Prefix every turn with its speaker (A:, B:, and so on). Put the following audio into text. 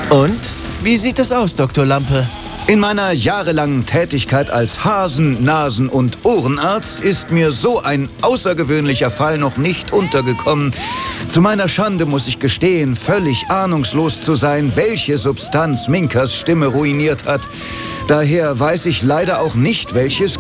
A: Und? Wie sieht es aus, Dr. Lampe?
B: In meiner jahrelangen Tätigkeit als Hasen-, Nasen- und Ohrenarzt ist mir so ein außergewöhnlicher Fall noch nicht untergekommen. Zu meiner Schande muss ich gestehen, völlig ahnungslos zu sein, welche Substanz Minkas Stimme ruiniert hat. Daher weiß ich leider auch nicht, welches